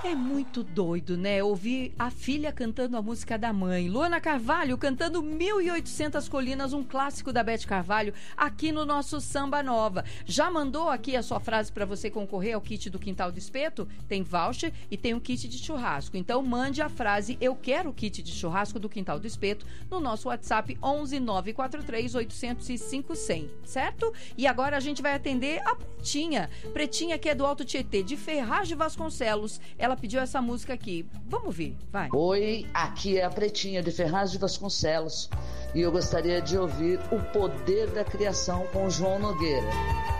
É muito doido, né? Ouvir a filha cantando a música da mãe. Luana Carvalho cantando 1800 Colinas, um clássico da Beth Carvalho, aqui no nosso Samba Nova. Já mandou aqui a sua frase para você concorrer ao kit do Quintal do Espeto? Tem voucher e tem um kit de churrasco. Então mande a frase "Eu quero o kit de churrasco do Quintal do Espeto" no nosso WhatsApp 11 943 805 100, certo? E agora a gente vai atender a Pretinha. Pretinha, que é do Alto Tietê, de Ferraz de Vasconcelos. Ela pediu essa música aqui. Vamos ouvir, vai. Oi, aqui é a Pretinha de Ferraz de Vasconcelos e eu gostaria de ouvir O Poder da Criação com o João Nogueira.